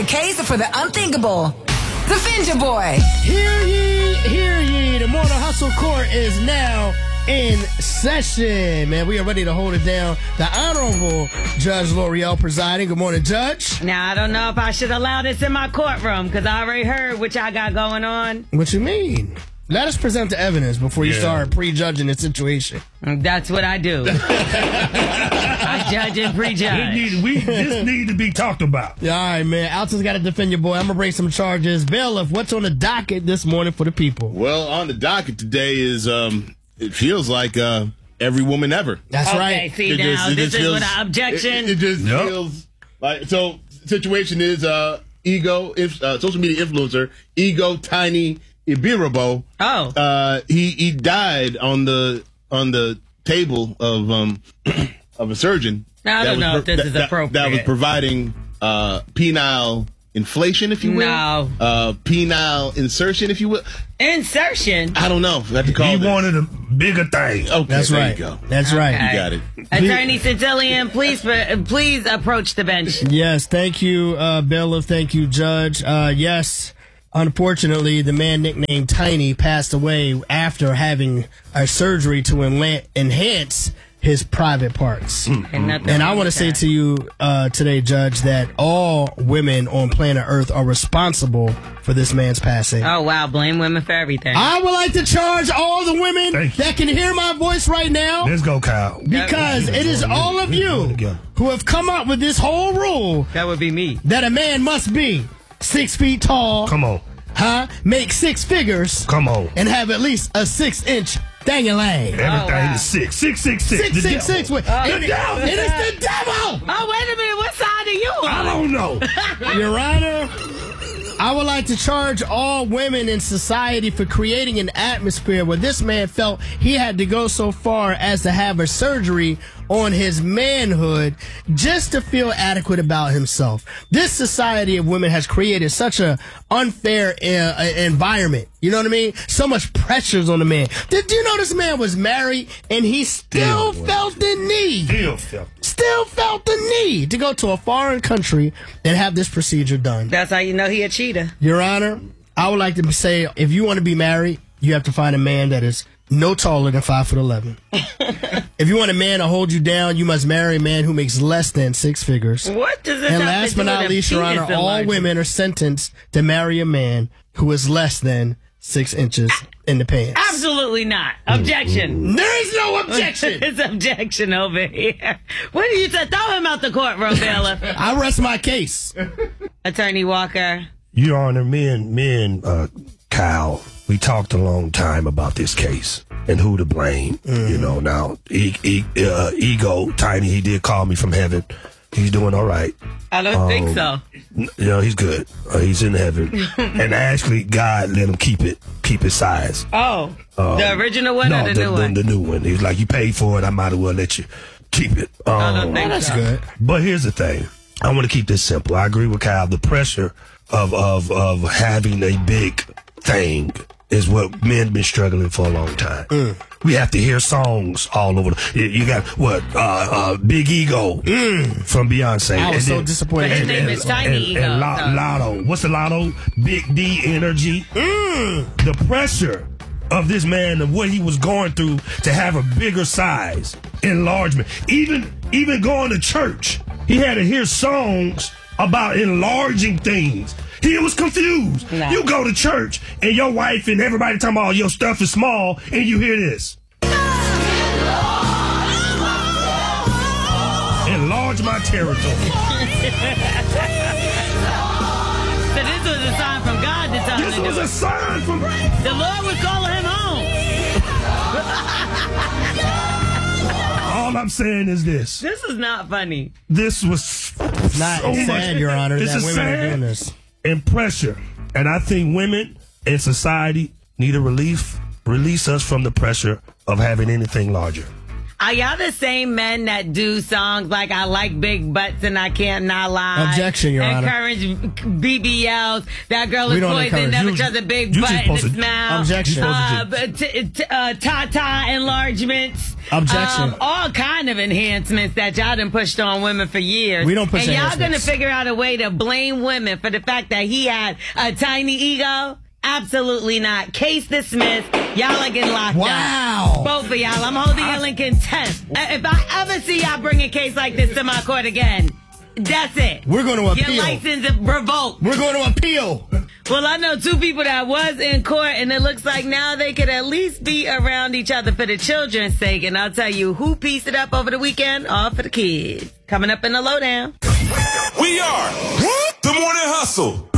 case for the unthinkable. Defend your boy. Hear ye, hear ye. The Morning Hustle Court is now in session. Man, we are ready to hold it down. The Honorable Judge L'Oreal presiding. Good morning, Judge. Now, I don't know if I should allow this in my courtroom because I already heard what y'all got going on. What you mean? Let us present the evidence before you start prejudging the situation. That's what I do. I judge and prejudge. This need to be talked about. Yeah, all right, man. Alton's got to defend your boy. I'm going to bring some charges. Bailiff, what's on the docket this morning for the people? Well, on the docket today is, it feels like every woman ever. That's right. Okay, see now, this is what I objection. It just feels like, so situation is social media influencer, Ego Tiny Ibirabo. Oh. He died on the table of a surgeon. Now, I don't know if this is appropriate. That was providing penile inflation, if you will. No. Penile insertion, if you will. Insertion? I don't know. He wanted a bigger thing. Okay, that's there right. You go. That's right. You got it. Attorney Centillion, please approach the bench. Yes, thank you, Bailiff. Thank you, Judge. Yes. Unfortunately, the man nicknamed Tiny passed away after having a surgery to enhance his private parts. And I want to say to you today, Judge, that all women on planet Earth are responsible for this man's passing. Oh, wow. Blame women for everything. I would like to charge all the women that can hear my voice right now. Let's go, Kyle. Because it is all of you who have come up with this whole rule. That would be me. That a man must be 6 feet tall. Come on. Make 6 figures. Come on. And have at least a 6-inch dang-a-lang. Everything is 6. 666. 666. The devil. It is the devil. Oh, wait a minute. What side are you on? I don't know. Your Honor, I would like to charge all women in society for creating an atmosphere where this man felt he had to go so far as to have a surgery on his manhood just to feel adequate about himself. This society of women has created such a unfair environment. You know what I mean? So much pressures on the man. Did you know this man was married and he still felt the need? Still felt the need to go to a foreign country and have this procedure done. That's how you know he a cheater. Your Honor, I would like to say, if you want to be married, you have to find a man that is no taller than 5'11". If you want a man to hold you down, you must marry a man who makes less than 6 figures. What does this And have last to but do not with least, Your penis Honor, all enlargement? women are sentenced to marry a man who is less than 6 inches in the pants. Absolutely not. Objection. There is no objection. It's objection over here. What do you say? Throw him out the courtroom, bailiff. I rest my case. Attorney Walker. Your Honor, me and Kyle, we talked a long time about this case and who to blame. You know, now, Ego, Tiny, he did call me from heaven. He's doing all right. I don't think so. You know, he's good. He's in heaven. And actually, God let him keep his size. Oh, the original one or the new one? The new one. He's like, you paid for it, I might as well let you keep it. I don't think That's so. good. But here's the thing. I want to keep this simple. I agree with Kyle. The pressure of having a big thing is what men been struggling for a long time. We have to hear songs all over. You got Big Ego from Beyonce. I was so disappointed. His name is Tiny Ego. And Lotto. What's the Lotto? Big D Energy. The pressure of this man, of what he was going through to have a bigger size, enlargement. Even going to church, he had to hear songs about enlarging things. He was confused. No. You go to church and your wife and everybody talking about your stuff is small, and you hear this. Enlarge my territory. So this was a sign from God to tell him This to was do a it. sign from... The Lord was calling him home. All I'm saying is this. This is not funny. This was Not so sad, much. Your Honor, This that is women are sad doing this. and pressure. And I think women in society need a release us from the pressure of having anything larger. Are y'all the same men that do songs like I like big butts and I can't not lie? Objection, Your Honor. Encourage BBLs. That girl We is don't poison, encourage. never You- trusts a big you butt just in its supposed to- mouth. Objection. Tata enlargements. Objection. All kind of enhancements that y'all done pushed on women for years. We don't push And y'all gonna enhancements. figure out a way to blame women for the fact that he had a tiny ego? Absolutely not. Case dismissed. Y'all are getting locked Wow. up. Both of y'all. I'm holding y'all in contempt. If I ever see y'all bring a case like this to my court again, that's it. We're going to Your appeal. license is revoked. We're going to appeal. Well, I know two people that was in court, and it looks like now they could at least be around each other for the children's sake. And I'll tell you who pieced it up over the weekend, all for the kids. Coming up in the lowdown. We are the Morning Hustle.